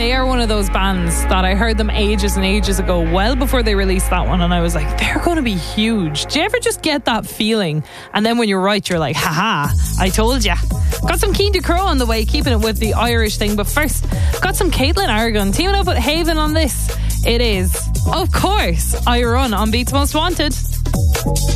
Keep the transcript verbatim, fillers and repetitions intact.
they are one of those bands that I heard them ages and ages ago, well before they released that one, and I was like, they're going to be huge. Do you ever just get that feeling? And then when you're right, you're like, haha, I told ya. Got some Keen to Crow on the way, keeping it with the Irish thing. But first, got some Caitlin Aragon teaming up with Haven on this. It is, of course, I Run on Beats Most Wanted.